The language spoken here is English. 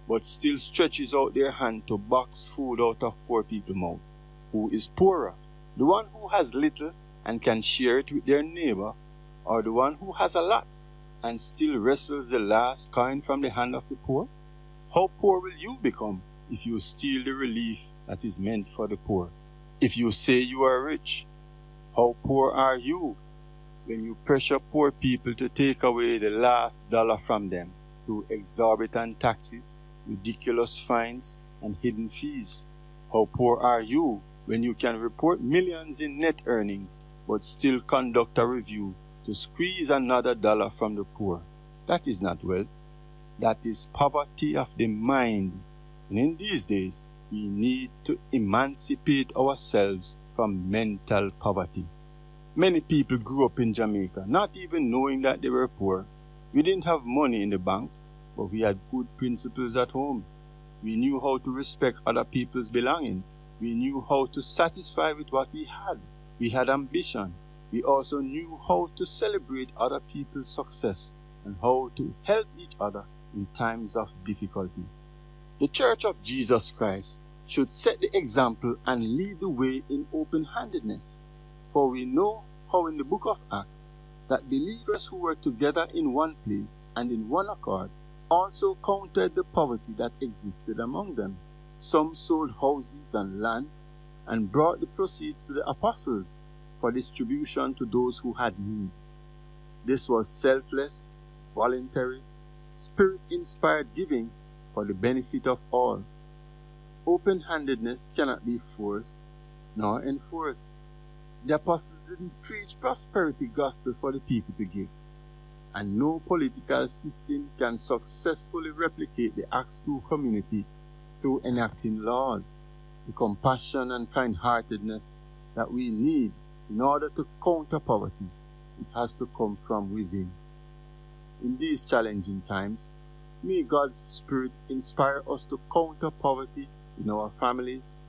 but still stretches out their hand to box food out of poor people's mouth? Who is poorer, the one who has little and can share it with their neighbor, or the one who has a lot and still wrestles the last coin from the hand of the poor? How poor will you become if you steal the relief that is meant for the poor? If you say you are rich, how poor are you when you pressure poor people to take away the last dollar from them through exorbitant taxes, ridiculous fines, and hidden fees? How poor are you when you can report millions in net earnings but still conduct a review to squeeze another dollar from the poor? That is not wealth. That is poverty of the mind. And in these days, we need to emancipate ourselves from mental poverty. Many people grew up in Jamaica not even knowing that they were poor. We didn't have money in the bank, but we had good principles at home. We knew how to respect other people's belongings. We knew how to satisfy with what we had. We had ambition. We also knew how to celebrate other people's success and how to help each other in times of difficulty. The Church of Jesus Christ should set the example and lead the way in open-handedness. For we know how in the book of Acts that believers who were together in one place and in one accord also counted the poverty that existed among them. Some sold houses and land and brought the proceeds to the apostles for distribution to those who had need. This was selfless, voluntary, Spirit-inspired giving for the benefit of all. Open-handedness cannot be forced nor enforced. The apostles didn't preach prosperity gospel for the people to give, and no political system can successfully replicate the Acts 2 community through enacting laws. The compassion and kind-heartedness that we need in order to counter poverty, it has to come from within. In these challenging times, may God's Spirit inspire us to counter poverty in our families,